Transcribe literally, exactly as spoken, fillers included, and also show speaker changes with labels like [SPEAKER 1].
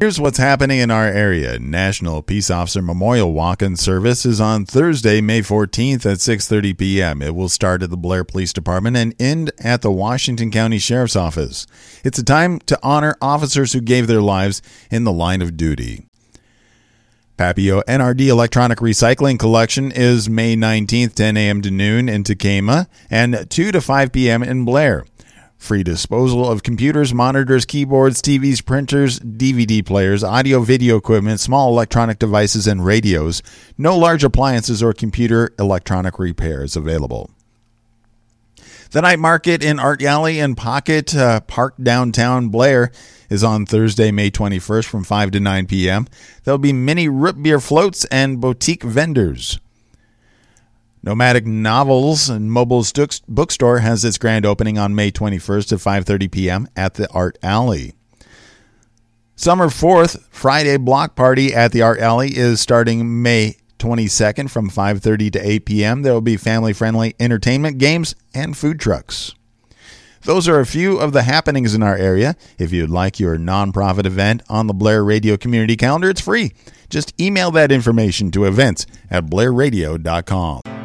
[SPEAKER 1] Here's what's happening in our area. National Peace Officer Memorial Walk-in service is on Thursday, May fourteenth at six thirty p.m. It will start at the Blair Police Department and end at the Washington County Sheriff's Office. It's a time to honor officers who gave their lives in the line of duty. Papio N R D Electronic Recycling Collection is May nineteenth, ten a.m. to noon in Tekamah and two to five p.m. in Blair. Free disposal of computers, monitors, keyboards, T Vs, printers, D V D players, audio-video equipment, small electronic devices, and radios. No large appliances or computer electronic repairs available. The night market in Art Alley and Pocket uh, Park downtown Blair is on Thursday, May twenty-first from five to nine p.m. There'll be mini root beer floats and boutique vendors. Nomadic Novels and Mobile Bookstore has its grand opening on May twenty-first at five thirty p.m. at the Art Alley. Summer fourth Friday block party at the Art Alley is starting May twenty-second from five thirty to eight p.m. There will be family-friendly entertainment, games, and food trucks. Those are a few of the happenings in our area. If you'd like your nonprofit event on the Blair Radio Community Calendar, it's free. Just email that information to events at blair radio dot com.